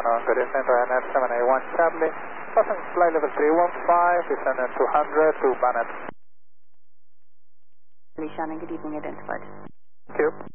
Shannon, good evening, Ryanair 781 Charlie. Passing flight level 315, descending 200 to Bennett. Shannon, good evening, identified. Thank you.